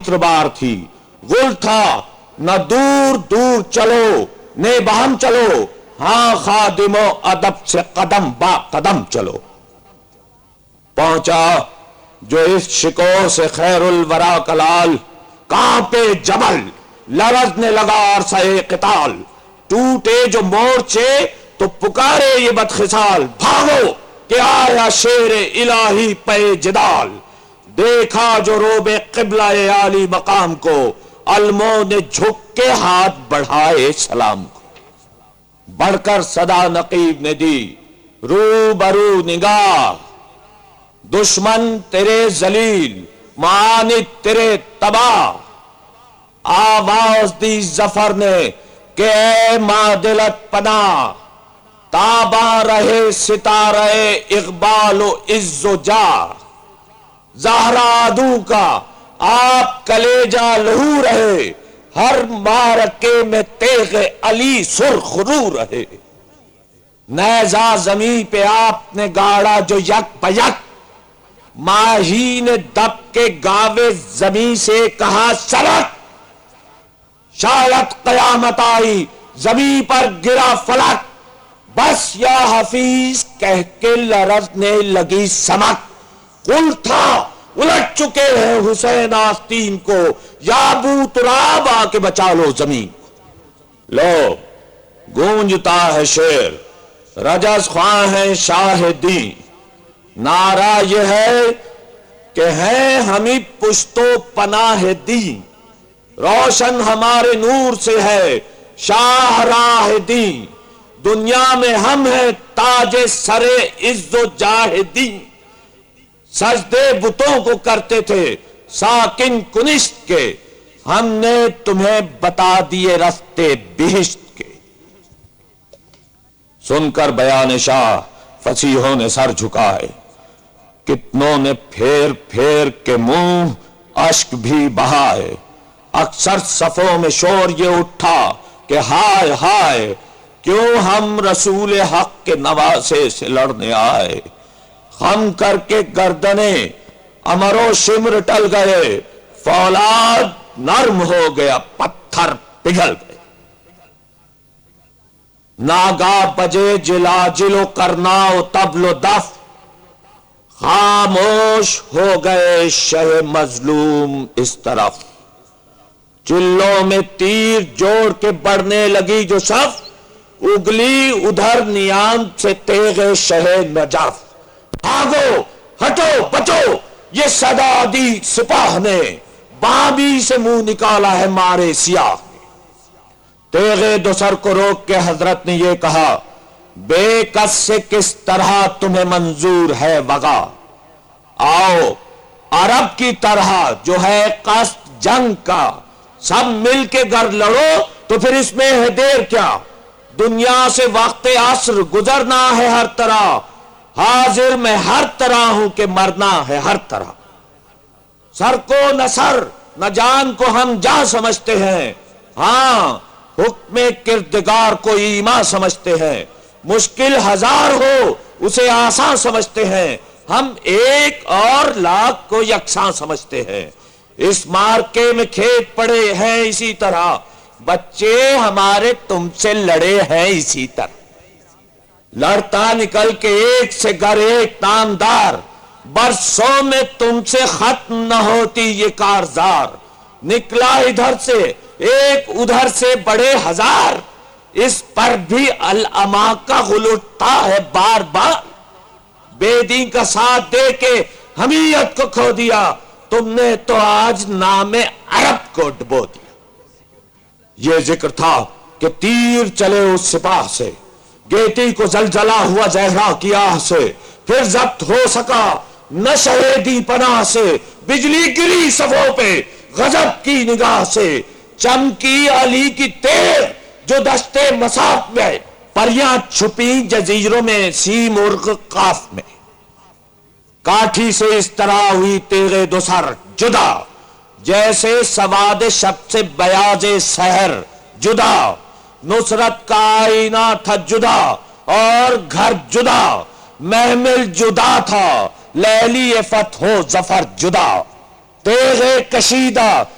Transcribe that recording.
नेत्रबार थी। गुल था न दूर दूर चलो ने बहम चलो, हाँ खादिमो अदब से कदम बा कदम चलो। पहुंचा जो इस शिको से खैरुल वरा कलाल, कांपे जबल लरजने लगा अरसा-ए क़िताल। टूटे जो मोर्चे तो पुकारे ये बदखिसाल, भागो कि आया शेर इलाही पे जिदाल। देखा जो रोबे क़िबला ए आली मकाम को, अलमों ने झुक के हाथ बढ़ाए सलाम को। बढ़कर सदा नकीब ने दी रूबरू निगाह, दुश्मन तेरे जलील मानिद तेरे तबाह। आवाज दी जफर ने कि ऐ मादिलत पना, ताबा रहे सितारे इकबाल व इज्जो जा। ज़हरा आदू का आप कलेजा लहू रहे, हर मारके में तेगे अली सुरखरू रहे। नेज़ा ज़मीं पे आपने गाड़ा जो यक बयक, माही ने दब के गावे ज़मीं से कहा सरक। शायद क़यामत आई ज़मीं पर गिरा फलक, बस या हफीज कह के लरजने लगी समक। कुल था उलट चुके हैं हुसैन आस्तीन को, या अबू तुराब आके बचा लो जमीन। लो गूंजता है शेर, रजस ख्वां है शाहिदी। नारा यह है कि है हमी पुश्तो पनाह दी, रोशन हमारे नूर से है शाहराह दी। दुनिया में हम हैं ताजे सरे इज्जो जाहिदी। सजदे बुतों को करते थे साकिन कुनिश्त के, हमने तुम्हें बता दिए रास्ते बिहिश्त के। सुनकर बयान शाह फसीहों ने सर झुकाए, कितनों ने फेर फेर के मुंह अश्क भी बहाए। अक्सर सफों में शोर ये उठा कि हाय हाय, क्यों हम रसूल हक के नवासे से लड़ने आए। हम करके गर्दने अमरो शिम्र टल गए, फौलाद नर्म हो गया पत्थर पिघल गए। नागा बजे जिलाजिलो करनाओ तबलो दफ, खामोश हो गए शह मजलूम इस तरफ। चिल्लों में तीर जोड़ के बढ़ने लगी जो सफ, उगली उधर नियाम से तेगे शह नजफ। भागो हटो बचो ये सदा दी सिपाह ने, बाबी से मुंह निकाला है मारे सियाह ने। तेगे दोसर को रोक के हजरत ने ये कहा, बेकस से किस तरह तुम्हें मंजूर है वगा। आओ अरब की तरह जो है कस्त जंग का, सब मिल के गर लड़ो तो फिर इसमें है देर क्या। दुनिया से वक्त असर गुजरना है हर तरह, हाजिर मैं हर तरह हूं कि मरना है हर तरह। सर को न सर न जान को हम जा समझते हैं, हाँ हुक्म किरदगार को ईमा समझते हैं। मुश्किल हजार हो उसे आसान समझते हैं, हम एक और लाख को यकसां समझते हैं। इस मार्के में खेत पड़े हैं इसी तरह, बच्चे हमारे तुमसे लड़े हैं इसी तरह। लड़ता निकल के एक से गर एक तामदार, बरसों में तुमसे खत्म न होती ये कारजार। निकला इधर से एक उधर से बड़े हजार, इस पर भी अल अमा का गुल उठता है बार बार। बेदीन का साथ दे के हमीयत को खो दिया, तुमने तो आज नामे अरब को डुबो दिया। ये जिक्र था कि तीर चले उस सिपाह से, गेटी को जलजला हुआ जहरा की आह से। फिर जब्त हो सका न शहीदी पनाह से, बिजली गिरी सफों पे गजब की निगाह से। चमकी अली की तेर जो दस्ते मसाफ में, परियां छुपी जजीरों में सी मुर्ग काफ में। काठी से इस तरह हुई तेरे दोसर जुदा, जैसे सवाद शब से बयाजे सहर जुदा। नुसरत का आईना था जुदा और घर जुदा, महमिल जुदा था लैली फतहो जफर जुदा। तेरे कशीदा